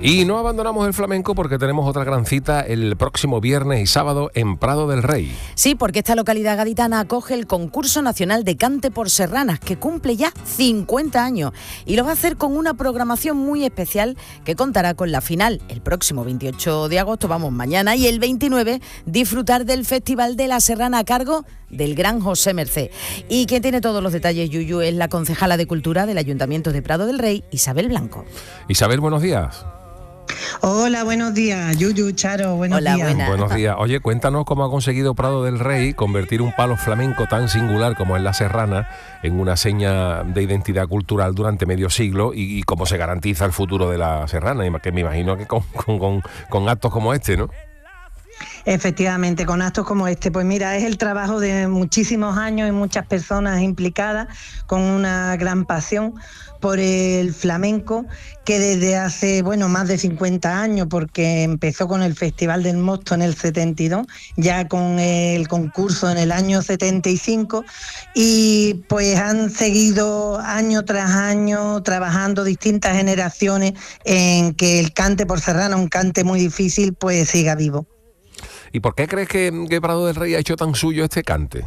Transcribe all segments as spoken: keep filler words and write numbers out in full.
Y no abandonamos el flamenco porque tenemos otra gran cita el próximo viernes y sábado en Prado del Rey. Sí, porque esta localidad gaditana acoge el concurso nacional de cante por serranas, que cumple ya cincuenta años, y lo va a hacer con una programación muy especial que contará con la final el próximo veintiocho de agosto, vamos, mañana, y el veintinueve disfrutar del Festival de la Serrana a cargo del gran José Mercé. Y quien tiene todos los detalles, Yuyu, es la concejala de Cultura del Ayuntamiento de Prado del Rey, Isabel Blanco. Isabel, buenos días. Hola, buenos días, Yuyu, Charo, buenos Hola, días. buenas. Buenos días. Oye, cuéntanos cómo ha conseguido Prado del Rey convertir un palo flamenco tan singular como es la serrana en una seña de identidad cultural durante medio siglo y, y cómo se garantiza el futuro de la serrana, que me imagino que con, con, con, con actos como este, ¿no? Efectivamente, con actos como este. Pues mira, es el trabajo de muchísimos años y muchas personas implicadas con una gran pasión por el flamenco, que desde hace, bueno, más de cincuenta años, porque empezó con el Festival del Mosto en el setenta y dos, ya con el concurso en el año setenta y cinco, y pues han seguido año tras año trabajando distintas generaciones en que el cante por serrana, un cante muy difícil, pues siga vivo. ¿Y por qué crees que, que Prado del Rey ha hecho tan suyo este cante?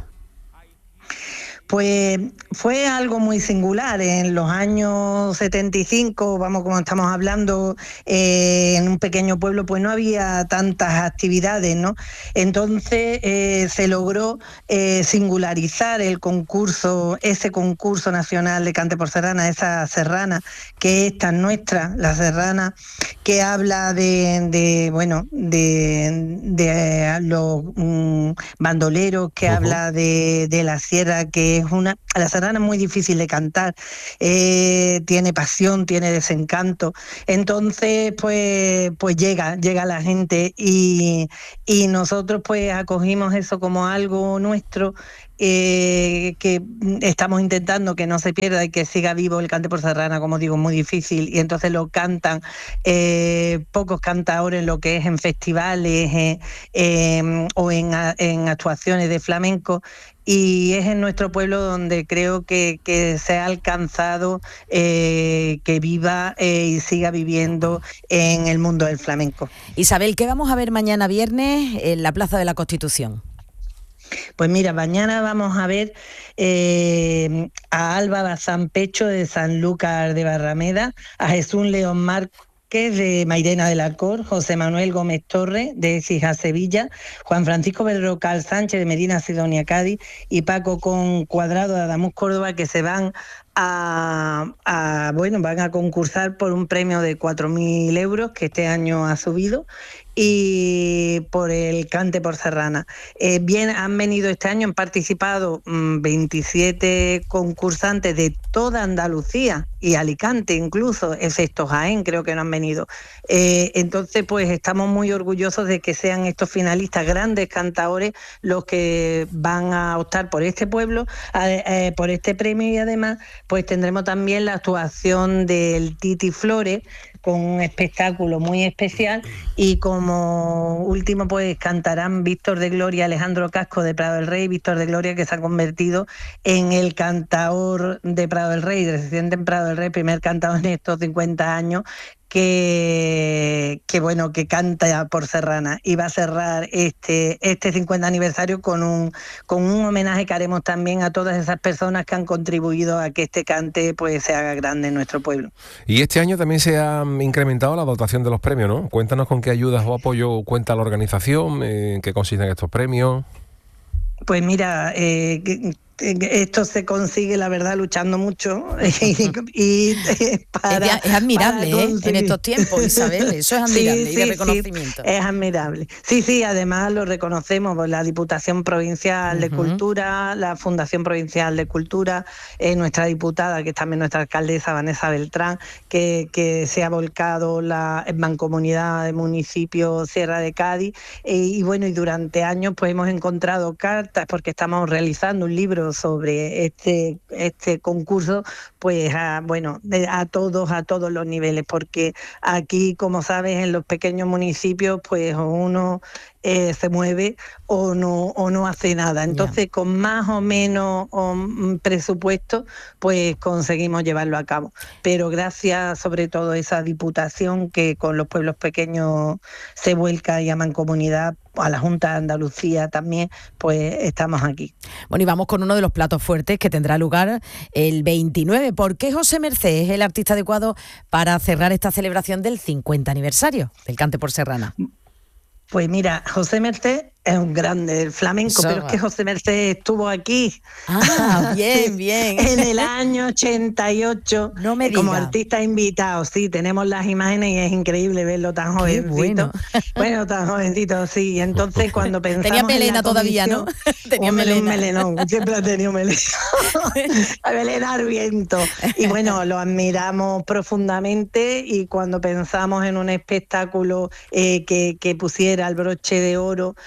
Pues fue algo muy singular. En los años setenta y cinco, vamos, como estamos hablando, eh, en un pequeño pueblo, pues no había tantas actividades, ¿no? Entonces eh, se logró eh, singularizar el concurso, ese concurso nacional de cante por serrana, esa serrana que es tan nuestra, la serrana que habla de, de bueno, de, de los um, bandoleros, que uh-huh. habla de, de la sierra, que es una, la serrana es muy difícil de cantar, eh, tiene pasión, tiene desencanto, entonces pues, pues llega, llega la gente y, y nosotros pues acogimos eso como algo nuestro, eh, que estamos intentando que no se pierda y que siga vivo el cante por serrana, como digo, muy difícil, y entonces lo cantan eh, pocos cantadores en lo que es en festivales eh, eh, o en, en actuaciones de flamenco. Y es en nuestro pueblo donde creo que, que se ha alcanzado eh, que viva eh, y siga viviendo en el mundo del flamenco. Isabel, ¿qué vamos a ver mañana viernes en la Plaza de la Constitución? Pues mira, mañana vamos a ver eh, a Alba Bazán Pecho de Sanlúcar de Barrameda, a Jesús León Marcos de Mairena del Alcor, José Manuel Gómez Torres de Écija Sevilla, Juan Francisco Berrocal Sánchez de Medina Sidonia Cádiz y Paco Con Cuadrado de Adamuz Córdoba, que se van a, a bueno, van a concursar por un premio de cuatro mil euros que este año ha subido, y por el cante por serrana. Eh, bien, han venido este año, han participado mmm, veintisiete concursantes de toda Andalucía y Alicante incluso, excepto Jaén, creo que no han venido. Eh, entonces, pues estamos muy orgullosos de que sean estos finalistas, grandes cantadores, los que van a optar por este pueblo, eh, por este premio, y además pues tendremos también la actuación del Titi Flores, con un espectáculo muy especial, y como último pues cantarán Víctor de Gloria, Alejandro Casco de Prado del Rey, Víctor de Gloria, que se ha convertido en el cantador de Prado del Rey, residente en Prado del Rey, primer cantador en estos cincuenta años, que, que bueno, que canta por serrana, y va a cerrar este, este cincuenta aniversario con un, con un homenaje que haremos también a todas esas personas que han contribuido a que este cante pues se haga grande en nuestro pueblo. Y este año también se ha incrementado la dotación de los premios, ¿no? Cuéntanos con qué ayudas o apoyo cuenta la organización, en qué consisten estos premios. Pues mira, eh, esto se consigue, la verdad, luchando mucho y, y para, es, es admirable ¿eh? En estos tiempos, Isabel, eso es admirable, sí, y de sí, reconocimiento. Sí, es admirable. Sí, sí, además lo reconocemos por la Diputación Provincial uh-huh. de Cultura, la Fundación Provincial de Cultura, eh, nuestra diputada, que es también nuestra alcaldesa, Vanessa Beltrán, que, que se ha volcado la Mancomunidad de Municipios Sierra de Cádiz, eh, y bueno, y durante años pues hemos encontrado cartas, porque estamos realizando un libro apoyo sobre este, este concurso, pues a, bueno, a todos, a todos los niveles, porque aquí, como sabes, en los pequeños municipios, pues uno eh, se mueve o no, o no hace nada. Entonces, yeah. con más o menos um, presupuesto, pues conseguimos llevarlo a cabo. Pero gracias sobre todo a esa diputación que con los pueblos pequeños se vuelca y a Mancomunidad, a la Junta de Andalucía también, pues estamos aquí. Bueno, y vamos con uno de los platos fuertes que tendrá lugar el veintinueve. ¿Por qué José Mercé es el artista adecuado para cerrar esta celebración del cincuenta aniversario del Cante por Serrana? Pues mira, José Mercé es un grande del flamenco, Soba. Pero es que José Mercé estuvo aquí. Ah, bien, sí, bien. En el año ochenta y ocho, no me como diga. artista invitado. Sí, tenemos las imágenes y es increíble verlo tan Qué jovencito. Bueno. bueno, tan jovencito, sí. Entonces, cuando pensamos Tenía melena en la todavía, ¿no? Tenía un melena. melenón, siempre ha tenido melena. A melena al viento. Y bueno, lo admiramos profundamente y cuando pensamos en un espectáculo eh, que, que pusiera el broche de oro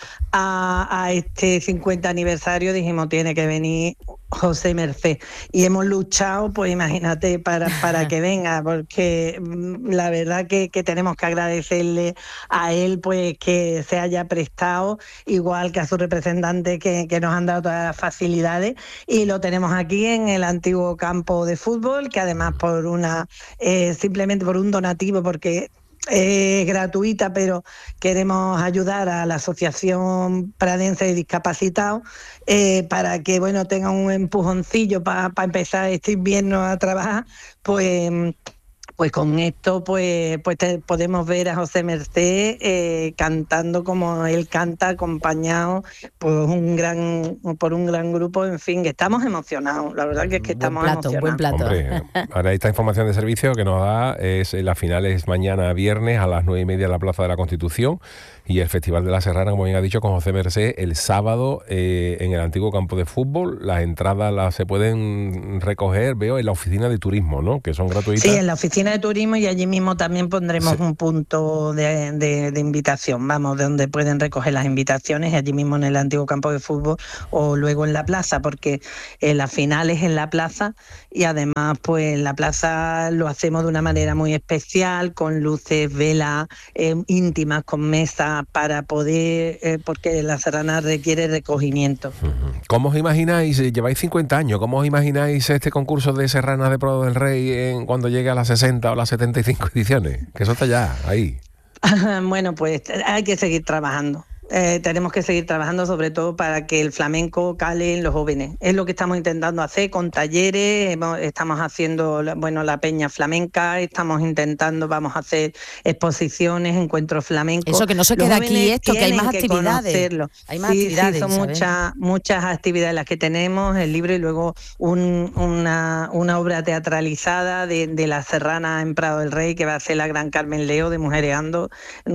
A, a este cincuenta aniversario, dijimos tiene que venir José Mercé y hemos luchado, pues imagínate, para, para que venga, porque la verdad que, que tenemos que agradecerle a él pues que se haya prestado, igual que a su representante que, que nos han dado todas las facilidades, y lo tenemos aquí en el antiguo campo de fútbol, que además por una eh, simplemente por un donativo, porque es gratuita, pero queremos ayudar a la Asociación Pradense de Discapacitados eh, para que bueno tenga un empujoncillo para pa empezar este invierno a trabajar, pues pues con esto pues pues te, podemos ver a José Mercé eh, cantando como él canta, acompañado por un gran por un gran grupo. En fin, que estamos emocionados, la verdad que es que estamos buen plato, emocionados. Buen plato. Hombre, ahora esta información de servicio que nos da es la final es mañana viernes a las nueve y media en la Plaza de la Constitución, y el Festival de la Serrana, como bien ha dicho, con José Mercé el sábado eh, en el antiguo campo de fútbol. Las entradas las se pueden recoger, veo, en la oficina de turismo, ¿no? Que son gratuitas. Sí, en la oficina de turismo, y allí mismo también pondremos sí. un punto de, de, de invitación, vamos, de donde pueden recoger las invitaciones, allí mismo en el antiguo campo de fútbol o luego en la plaza, porque eh, la final es en la plaza y además pues en la plaza lo hacemos de una manera muy especial, con luces, velas eh, íntimas, con mesas para poder, eh, porque la Serrana requiere recogimiento. ¿Cómo os imagináis, lleváis cincuenta años, cómo os imagináis este concurso de Serranas de Prado del Rey en, cuando llegue a las sesenta o las setenta y cinco ediciones? Que eso está ya ahí. Bueno, pues hay que seguir trabajando. Eh, tenemos que seguir trabajando sobre todo para que el flamenco cale en los jóvenes. Es lo que estamos intentando hacer con talleres, hemos, estamos haciendo bueno la peña flamenca, estamos intentando, vamos a hacer exposiciones, encuentros flamencos. Eso, que no se queda aquí esto, que hay más que actividades. Conocerlo. Hay más sí, actividades. Sí, son muchas, muchas actividades las que tenemos, el libro y luego un, una, una obra teatralizada de, de la Serrana en Prado del Rey, que va a ser la Gran Carmen Leo de Mujereando.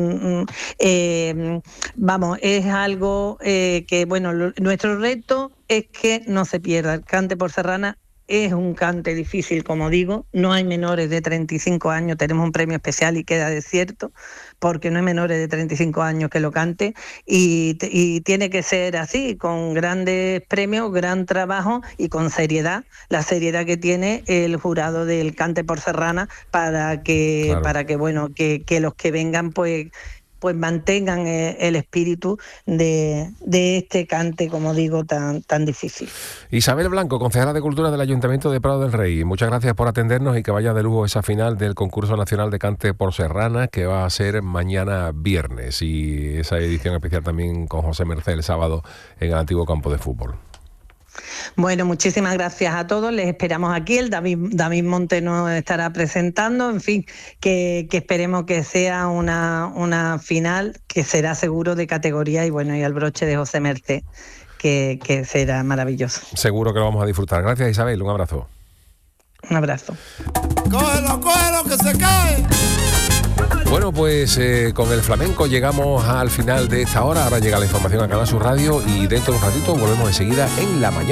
Eh, vamos, es algo eh, que, bueno, lo, nuestro reto es que no se pierda. El Cante por Serrana es un cante difícil, como digo, no hay menores de treinta y cinco años, tenemos un premio especial y queda desierto, porque no hay menores de treinta y cinco años que lo cante, y, y tiene que ser así, con grandes premios, gran trabajo y con seriedad, la seriedad que tiene el jurado del Cante por Serrana, para que, claro. para que bueno, que, que los que vengan pues pues mantengan el espíritu de, de este cante, como digo, tan, tan difícil. Isabel Blanco, concejala de Cultura del Ayuntamiento de Prado del Rey, muchas gracias por atendernos y que vaya de lujo esa final del concurso nacional de Cante por Serrana, que va a ser mañana viernes, y esa edición especial también con José Mercé el sábado en el antiguo campo de fútbol. Bueno, muchísimas gracias a todos, les esperamos aquí, el David, David Monte nos estará presentando, en fin, que, que esperemos que sea una, una final que será seguro de categoría, y bueno, y el broche de José Mercé, que, que será maravilloso. Seguro que lo vamos a disfrutar. Gracias, Isabel, un abrazo. Un abrazo. Cógelo, cógelo, que se cae. Bueno, pues eh, con el flamenco llegamos al final de esta hora. Ahora llega la información a Canal Sur Radio y dentro de un ratito volvemos enseguida en La Mañana.